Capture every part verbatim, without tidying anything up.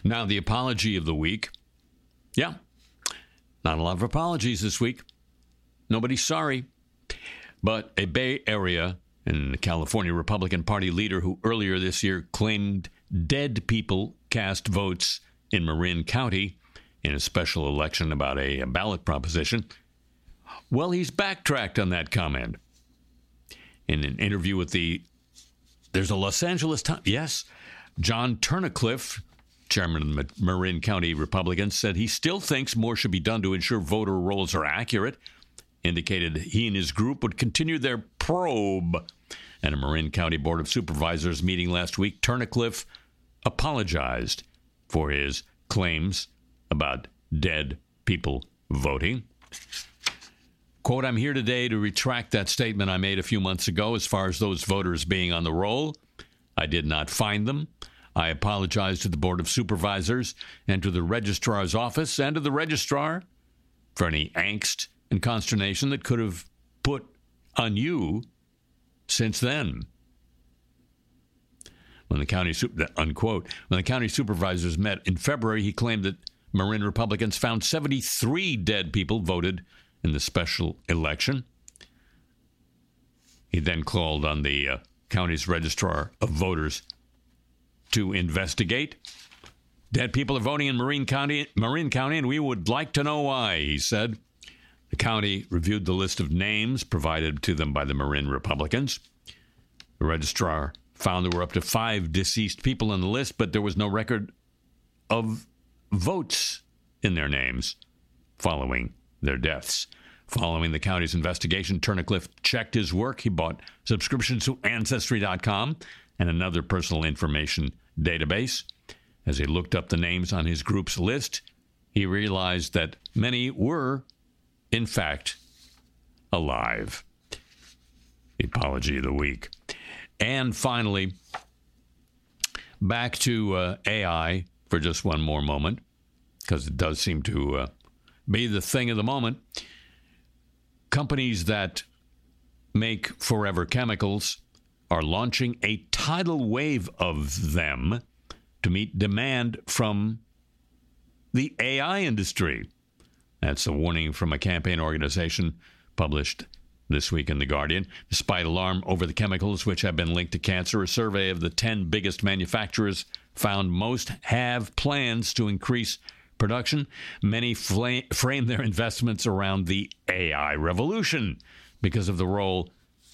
Now, the apology of the week. Yeah, not a lot of apologies this week. Nobody's sorry. But a Bay Area and California Republican Party leader who earlier this year claimed dead people cast votes in Marin County in a special election about a, a ballot proposition, well, he's backtracked on that comment. In an interview with the, there's a Los Angeles Times, yes, John Turnacliffe, chairman of the Marin County Republicans, said he still thinks more should be done to ensure voter rolls are accurate, indicated he and his group would continue their probe. At a Marin County Board of Supervisors meeting last week, Turnacliffe apologized for his claims about dead people voting. Quote, I'm here today to retract that statement I made a few months ago as far as those voters being on the roll. I did not find them. I apologize to the Board of Supervisors and to the Registrar's office and to the Registrar for any angst and consternation that could have put on you since then. When the county, unquote, when the county supervisors met in February, he claimed that Marin Republicans found seventy-three dead people voted in the special election. He then called on the uh, county's registrar of voters to investigate. Dead people are voting in Marin County, Marin County, and we would like to know why, he said. The county reviewed the list of names provided to them by the Marin Republicans. The registrar found there were up to five deceased people on the list, but there was no record of votes in their names following their deaths. Following the county's investigation, Turnacliffe checked his work. He bought subscriptions to Ancestry dot com and another personal information database. As he looked up the names on his group's list, he realized that many were, in fact, alive. The apology of the week. And finally, back to uh, A I for just one more moment, because it does seem to uh, be the thing of the moment. Companies that make forever chemicals are launching a tidal wave of them to meet demand from the A I industry. That's a warning from a campaign organization published this week in The Guardian. Despite alarm over the chemicals which have been linked to cancer, a survey of the ten biggest manufacturers found most have plans to increase production. Many fla- frame their investments around the A I revolution because of the role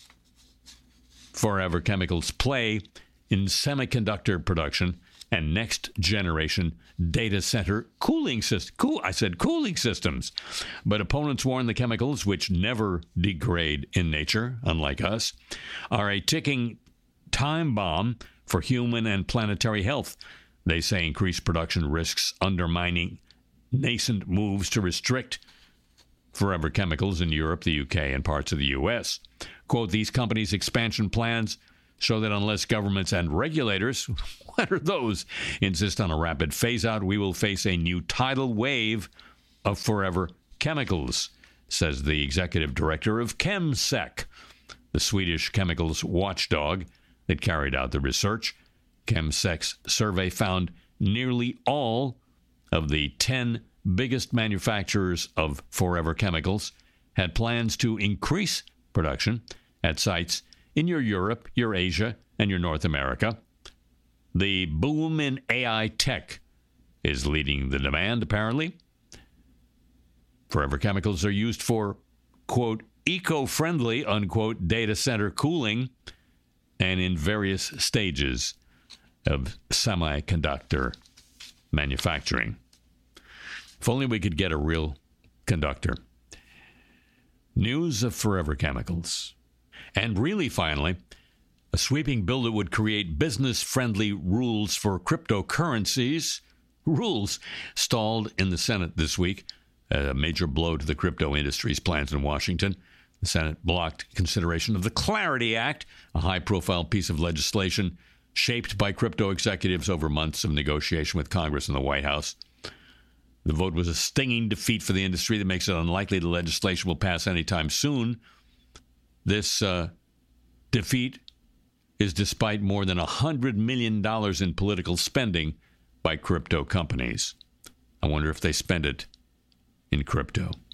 forever chemicals play in semiconductor production and next-generation data center cooling systems. Cool, I said cooling systems. But opponents warn the chemicals, which never degrade in nature, unlike us, are a ticking time bomb for human and planetary health. They say increased production risks undermining nascent moves to restrict forever chemicals in Europe, the U K, and parts of the U S. Quote, these companies' expansion plans show that unless governments and regulators, what are those, insist on a rapid phase-out, we will face a new tidal wave of forever chemicals, says the executive director of ChemSec, the Swedish chemicals watchdog that carried out the research. ChemSec's survey found nearly all of the ten biggest manufacturers of forever chemicals had plans to increase production at sites in your Europe, your Asia, and your North America. The boom in A I tech is leading the demand, apparently. Forever chemicals are used for, quote, eco-friendly, unquote, data center cooling and in various stages of semiconductor manufacturing. If only we could get a real conductor. News of forever chemicals. And really, finally, a sweeping bill that would create business-friendly rules for cryptocurrencies. Rules stalled in the Senate this week, a major blow to the crypto industry's plans in Washington. The Senate blocked consideration of the Clarity Act, a high-profile piece of legislation shaped by crypto executives over months of negotiation with Congress and the White House. The vote was a stinging defeat for the industry that makes it unlikely the legislation will pass anytime soon. This uh, defeat is despite more than one hundred million dollars in political spending by crypto companies. I wonder if they spend it in crypto.